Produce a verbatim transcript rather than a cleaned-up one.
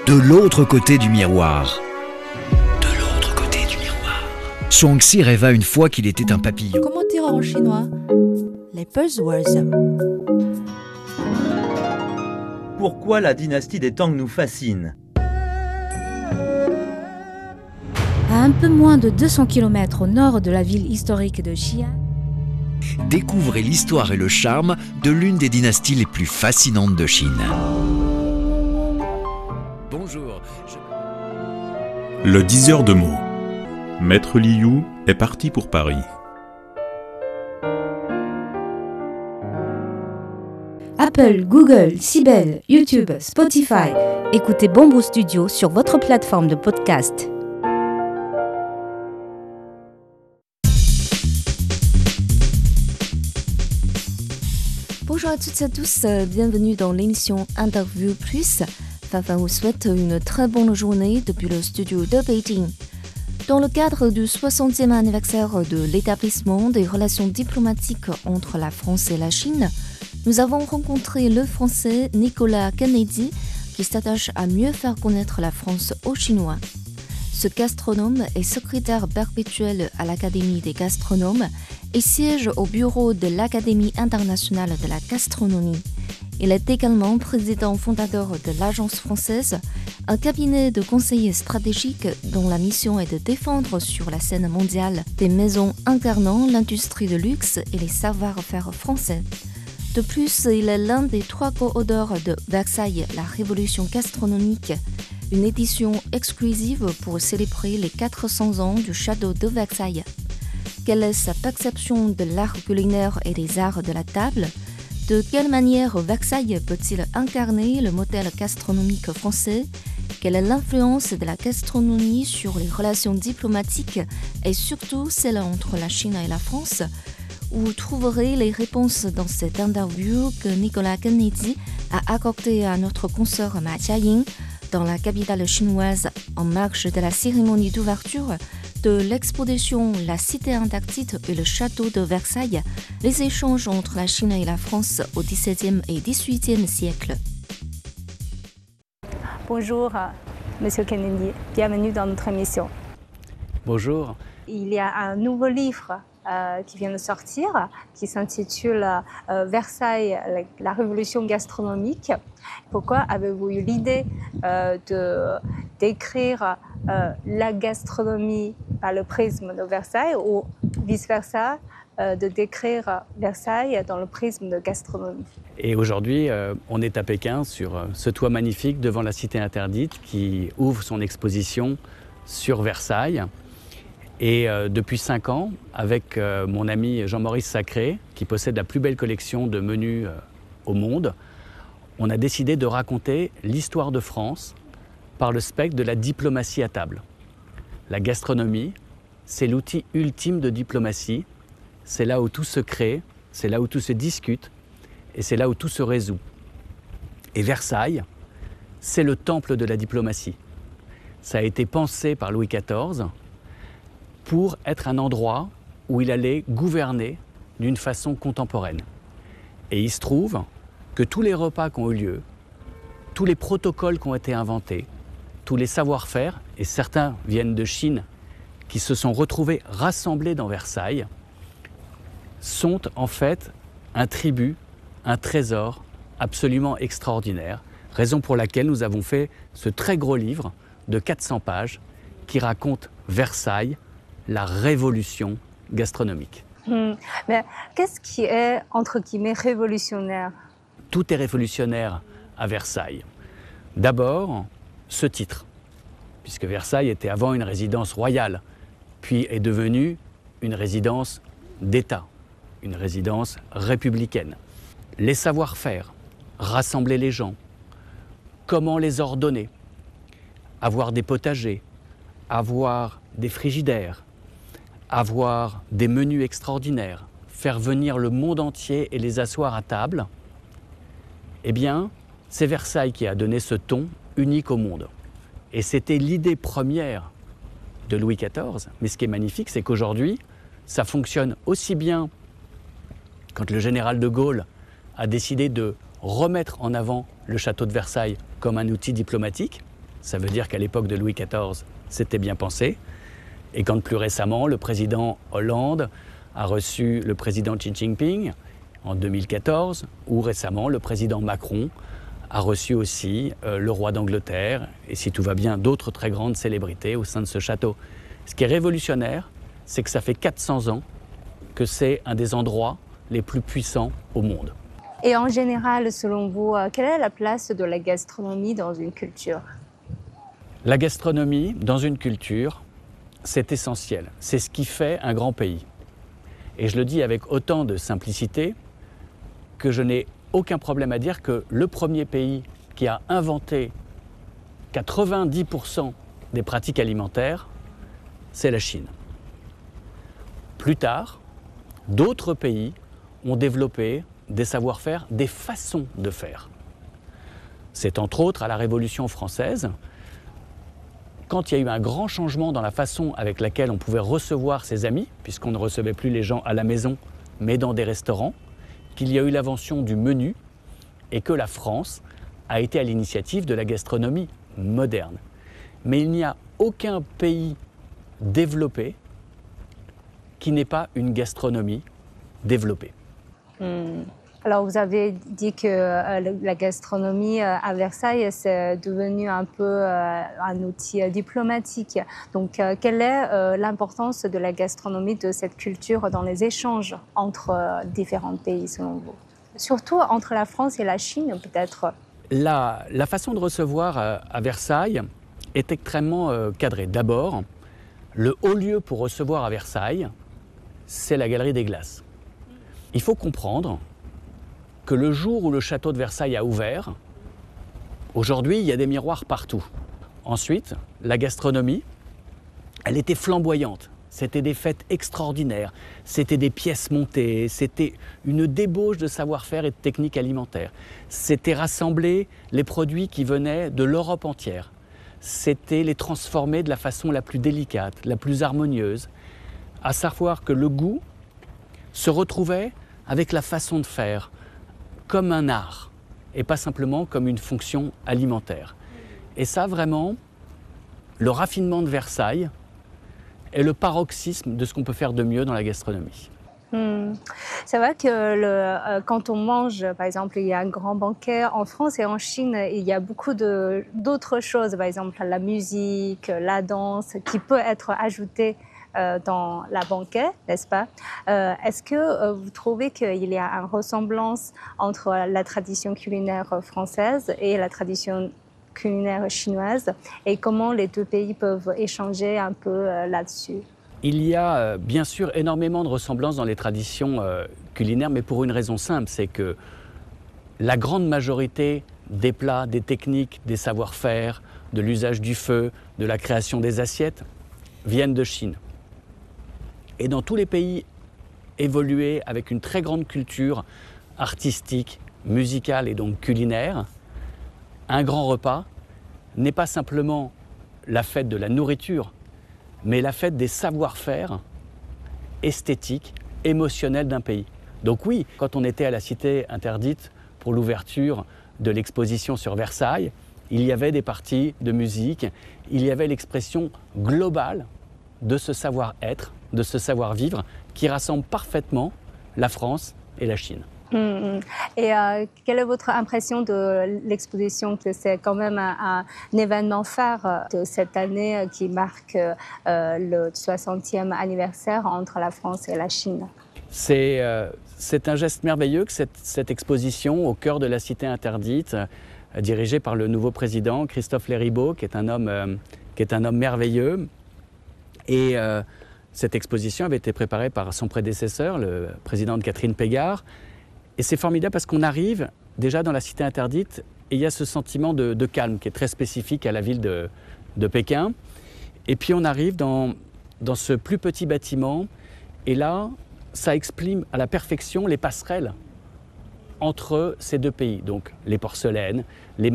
De l'autre côté du miroir. De l'autre côté du miroir. Zhuangzi rêva une fois qu'il était un papillon. Comment dire en chinois? Les buzzwords. Pourquoi la dynastie des Tang nous fascine? À un peu moins de deux cents kilomètres au nord de la ville historique de Xi'an, Découvrez l'histoire et le charme de l'une des dynasties les plus fascinantes de Chine. Bonjour. Je... Le diseur de mots. Maître Liu est parti pour Paris. Apple, Google, Sibel, YouTube, Spotify. Écoutez Bamboo Studio sur votre plateforme de podcast. Bonjour à toutes et à tous, bienvenue dans l'émission Interview Plus. Fafan vous souhaite une très bonne journée depuis le studio de Beijing. Dans le cadre du soixantième anniversaire de l'établissement des relations diplomatiques entre la France et la Chine, nous avons rencontré le Français Nicolas Kennedy qui s'attache à mieux faire connaître la France aux Chinois. Ce gastronome est secrétaire perpétuel à l'Académie des gastronomes et siège au bureau de l'Académie internationale de la gastronomie. Il est également président fondateur de l'Agence française, un cabinet de conseillers stratégiques dont la mission est de défendre sur la scène mondiale des maisons incarnant l'industrie de luxe et les savoir-faire français. De plus, il est l'un des trois co-auteurs de Versailles, la révolution gastronomique, une édition exclusive pour célébrer les quatre cents ans du château de Versailles. Quelle est sa perception de l'art culinaire et des arts de la table? De quelle manière Versailles peut-il incarner le modèle gastronomique français? Quelle est l'influence de la gastronomie sur les relations diplomatiques et surtout celle entre la Chine et la France? Vous trouverez les réponses dans cette interview que Nicolas Kennedy a accordée à notre consoeur Ma Jiaying dans la capitale chinoise en marge de la cérémonie d'ouverture de l'exposition La Cité interdite et le château de Versailles, les échanges entre la Chine et la France au dix-septième et dix-huitième siècle. Bonjour, Monsieur Kennedy, bienvenue dans notre émission. Bonjour. Il y a un nouveau livre euh, qui vient de sortir, qui s'intitule euh, Versailles, la, la révolution gastronomique. Pourquoi avez-vous eu l'idée euh, de d'écrire euh, la gastronomie par le prisme de Versailles ou vice-versa, euh, de décrire Versailles dans le prisme de gastronomie? Et aujourd'hui, euh, on est à Pékin sur euh, ce toit magnifique devant la Cité interdite qui ouvre son exposition sur Versailles. Et euh, depuis cinq ans, avec euh, mon ami Jean-Maurice Sacré, qui possède la plus belle collection de menus euh, au monde, on a décidé de raconter l'histoire de France par le spectre de la diplomatie à table. La gastronomie, c'est l'outil ultime de diplomatie. C'est là où tout se crée, c'est là où tout se discute et c'est là où tout se résout. Et Versailles, c'est le temple de la diplomatie. Ça a été pensé par Louis quatorze pour être un endroit où il allait gouverner d'une façon contemporaine. Et il se trouve que tous les repas qui ont eu lieu, tous les protocoles qui ont été inventés, tous les savoir-faire, et certains viennent de Chine, qui se sont retrouvés rassemblés dans Versailles, sont en fait un tribut, un trésor absolument extraordinaire, raison pour laquelle nous avons fait ce très gros livre de quatre cents pages qui raconte Versailles, la révolution gastronomique. Hum, mais qu'est-ce qui est, entre guillemets, révolutionnaire? Tout est révolutionnaire à Versailles. D'abord, ce titre, puisque Versailles était avant une résidence royale, puis est devenue une résidence d'État, une résidence républicaine. Les savoir-faire, rassembler les gens, comment les ordonner, avoir des potagers, avoir des frigidaires, avoir des menus extraordinaires, faire venir le monde entier et les asseoir à table, eh bien, c'est Versailles qui a donné ce ton unique au monde. Et c'était l'idée première de Louis quatorze. Mais ce qui est magnifique, c'est qu'aujourd'hui, ça fonctionne aussi bien quand le général de Gaulle a décidé de remettre en avant le château de Versailles comme un outil diplomatique, Ça veut dire qu'à l'époque de Louis quatorze, c'était bien pensé. Et quand plus récemment, le président Hollande a reçu le président Xi Jinping en deux mille quatorze, ou récemment, le président Macron a reçu aussi euh, le roi d'Angleterre, et si tout va bien, d'autres très grandes célébrités au sein de ce château. Ce qui est révolutionnaire, c'est que ça fait quatre cents ans que c'est un des endroits les plus puissants au monde. Et en général, selon vous, quelle est la place de la gastronomie dans une culture? La gastronomie, dans une culture, c'est essentiel. C'est ce qui fait un grand pays. Et je le dis avec autant de simplicité que je n'ai aucun problème à dire que le premier pays qui a inventé quatre-vingt-dix pour cent des pratiques alimentaires, c'est la Chine. Plus tard, d'autres pays ont développé des savoir-faire, des façons de faire. C'est entre autres à la Révolution française, quand il y a eu un grand changement dans la façon avec laquelle on pouvait recevoir ses amis, puisqu'on ne recevait plus les gens à la maison, mais dans des restaurants, qu'il y a eu l'invention du menu et que la France a été à l'initiative de la gastronomie moderne. Mais il n'y a aucun pays développé qui n'ait pas une gastronomie développée. Hmm. Alors, vous avez dit que euh, la gastronomie euh, à Versailles, c'est devenu un peu euh, un outil euh, diplomatique. Donc, euh, quelle est euh, l'importance de la gastronomie, de cette culture dans les échanges entre euh, différents pays, selon vous? Surtout entre la France et la Chine, peut-être. La, la façon de recevoir euh, à Versailles est extrêmement euh, cadrée. D'abord, le haut lieu pour recevoir à Versailles, c'est la Galerie des Glaces. Il faut comprendre que le jour où le château de Versailles a ouvert, aujourd'hui, il y a des miroirs partout. Ensuite, la gastronomie, elle était flamboyante. C'était des fêtes extraordinaires, c'était des pièces montées, c'était une débauche de savoir-faire et de techniques alimentaires. C'était rassembler les produits qui venaient de l'Europe entière. C'était les transformer de la façon la plus délicate, la plus harmonieuse, à savoir que le goût se retrouvait avec la façon de faire, comme un art, et pas simplement comme une fonction alimentaire. Et ça, vraiment, le raffinement de Versailles est le paroxysme de ce qu'on peut faire de mieux dans la gastronomie. Hmm. C'est vrai que le, euh, quand on mange, par exemple, il y a un grand banquet en France et en Chine, il y a beaucoup de, d'autres choses, par exemple la musique, la danse, qui peut être ajoutée euh, dans la banquet, n'est-ce pas? euh, Est-ce que euh, vous trouvez qu'il y a une ressemblance entre la tradition culinaire française et la tradition culinaire chinoise, et comment les deux pays peuvent échanger un peu euh, là-dessus? Il y a euh, bien sûr énormément de ressemblances dans les traditions euh, culinaires, mais pour une raison simple, c'est que la grande majorité des plats, des techniques, des savoir-faire, de l'usage du feu, de la création des assiettes, viennent de Chine. Et dans tous les pays évolués avec une très grande culture artistique, musicale et donc culinaire, un grand repas n'est pas simplement la fête de la nourriture, mais la fête des savoir-faire esthétiques, émotionnels d'un pays. Donc oui, quand on était à la Cité interdite pour l'ouverture de l'exposition sur Versailles, il y avait des parties de musique, il y avait l'expression globale de ce savoir-être, de ce savoir-vivre qui rassemble parfaitement la France et la Chine. Mmh. Et euh, quelle est votre impression de l'exposition, que c'est quand même un, un événement phare de cette année qui marque euh, le soixantième anniversaire entre la France et la Chine? C'est, euh, c'est un geste merveilleux que cette, cette exposition au cœur de la Cité interdite, euh, dirigée par le nouveau président Christophe Léribaud, qui est un homme, euh, qui est un homme merveilleux. Et euh, cette exposition avait été préparée par son prédécesseur, le président Catherine Pégard. Et c'est formidable parce qu'on arrive déjà dans la Cité interdite et il y a ce sentiment de, de calme qui est très spécifique à la ville de, de Pékin. Et puis on arrive dans, dans ce plus petit bâtiment et là, ça exprime à la perfection les passerelles entre ces deux pays. Donc les porcelaines, les